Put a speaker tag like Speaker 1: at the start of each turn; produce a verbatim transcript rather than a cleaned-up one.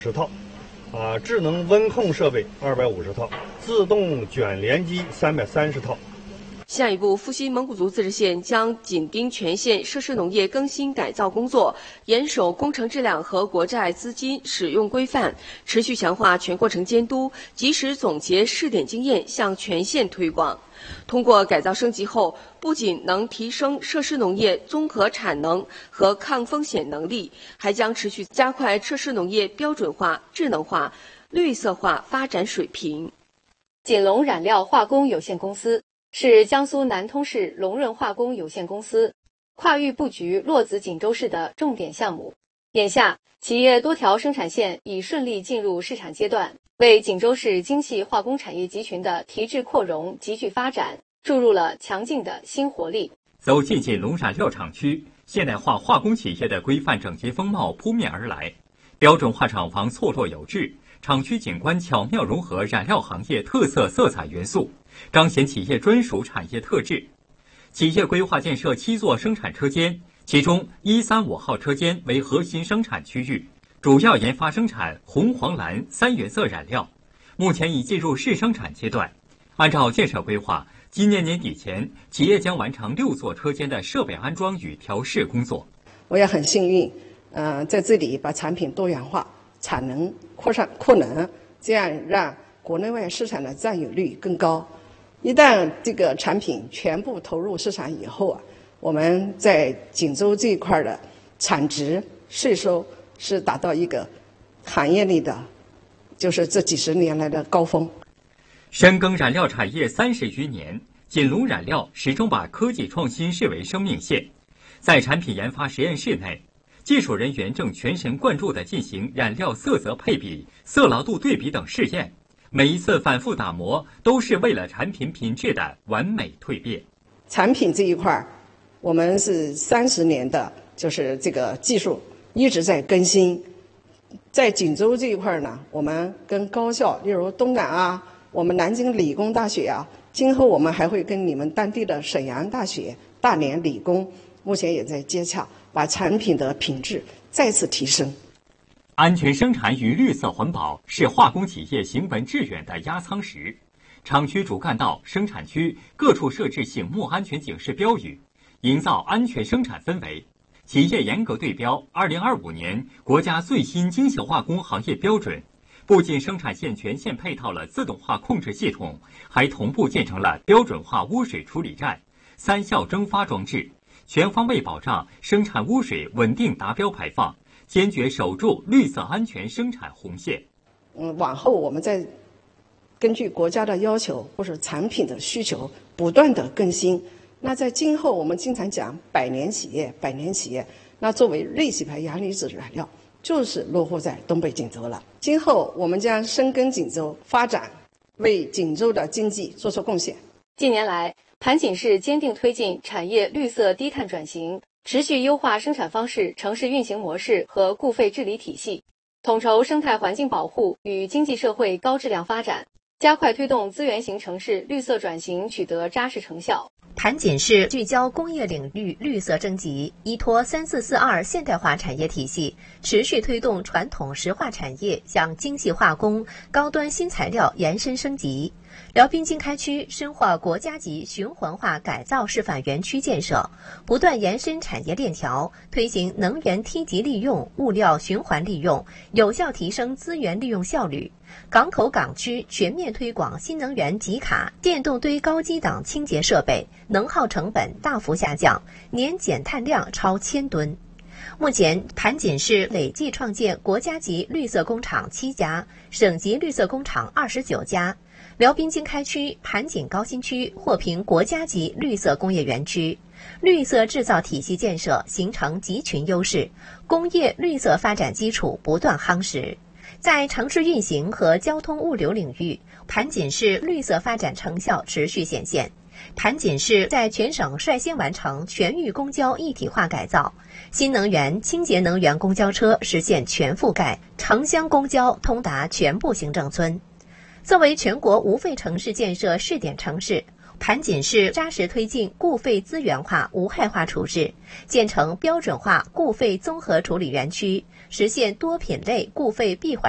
Speaker 1: 十套，啊，智能温控设备二百五十套，自动卷帘机三百三十套。
Speaker 2: 下一步，复兴蒙古族自治县将紧盯全县设施农业更新改造工作，严守工程质量和国债资金使用规范，持续强化全过程监督，及时总结试点经验，向全县推广。通过改造升级后，不仅能提升设施农业综合产能和抗风险能力，还将持续加快设施农业标准化、智能化、绿色化发展水平。
Speaker 3: 锦龙染料化工有限公司是江苏南通市龙润化工有限公司跨域布局洛子锦州市的重点项目。眼下，企业多条生产线已顺利进入市场阶段，为锦州市精细化工产业集群的提质扩容急剧发展注入了强劲的新活力。
Speaker 4: 走进锦龙染料厂区，现代化化工企业的规范整洁风貌扑面而来，标准化厂房错落有致，厂区景观巧妙融合染料行业特色色彩元素，彰显企业专属产业特质。企业规划建设七座生产车间，其中一三五号车间为核心生产区域，主要研发生产红黄蓝三原色染料，目前已进入试生产阶段。按照建设规划，今年年底前，企业将完成六座车间的设备安装与调试工作。
Speaker 5: 我也很幸运，呃，在这里把产品多元化，产能扩上扩能，这样让国内外市场的占有率更高。一旦这个产品全部投入市场以后啊，我们在锦州这一块的产值、税收是达到一个行业里的，就是这几十年来的高峰。
Speaker 4: 深耕染料产业三十余年，锦龙染料始终把科技创新视为生命线。在产品研发实验室内，技术人员正全神贯注地进行染料色泽配比、色牢度对比等试验。每一次反复打磨，都是为了产品品质的完美蜕变。
Speaker 5: 产品这一块，我们是三十年的，就是这个技术一直在更新。在锦州这一块呢，我们跟高校，例如东南啊，我们南京理工大学啊，今后我们还会跟你们当地的沈阳大学、大连理工，目前也在接洽，把产品的品质再次提升。
Speaker 4: 安全生产与绿色环保是化工企业行稳致远的压舱石。厂区主干道、生产区各处设置醒目安全警示标语，营造安全生产氛围。企业严格对标二零二五年国家最新精细化工行业标准，不仅生产线全线配套了自动化控制系统，还同步建成了标准化污水处理站、三效蒸发装置，全方位保障生产污水稳定达标排放，坚决守住绿色安全生产红线。
Speaker 5: 嗯，往后我们再根据国家的要求或者产品的需求不断的更新。那在今后我们经常讲百年企业，百年企业，那作为瑞喜牌阳离子染料就是落户在东北锦州了。今后我们将深耕锦州发展，为锦州的经济做出贡献。
Speaker 3: 近年来，盘锦市坚定推进产业绿色低碳转型，持续优化生产方式、城市运行模式和固废治理体系，统筹生态环境保护与经济社会高质量发展，加快推动资源型城市绿色转型取得扎实成效。
Speaker 6: 盘锦市聚焦工业领域绿色征集，依托三四四二现代化产业体系，持续推动传统石化产业向精细化工、高端新材料延伸升级。辽滨经开区深化国家级循环化改造示范园区建设，不断延伸产业链条，推行能源梯级利用、物料循环利用，有效提升资源利用效率。港口港区全面推广新能源集卡、电动堆高机等清洁设备，能耗成本大幅下降，年减碳量超千吨。目前，盘锦市累计创建国家级绿色工厂七家，省级绿色工厂二十九家。辽滨经开区盘锦高新区获评国家级绿色工业园区，绿色制造体系建设形成集群优势，工业绿色发展基础不断夯实。在城市运行和交通物流领域，盘锦市绿色发展成效持续显现。盘锦市在全省率先完成全域公交一体化改造，新能源、清洁能源公交车实现全覆盖，城乡公交通达全部行政村。作为全国无废城市建设试点城市，盘锦市扎实推进固废资源化、无害化处置，建成标准化固废综合处理园区，实现多品类固废闭环